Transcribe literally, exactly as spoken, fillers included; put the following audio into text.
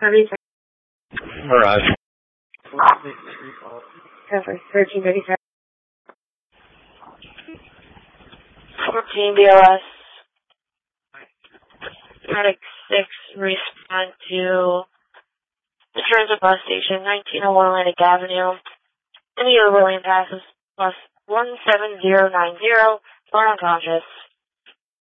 Seventy-seven. Mirage. Cover thirteen thirty-seven. fourteen B O S. Medic six, respond to the transit bus station, nineteen oh one Atlantic Avenue. In the overland passes bus one seven zero nine zero, born unconscious.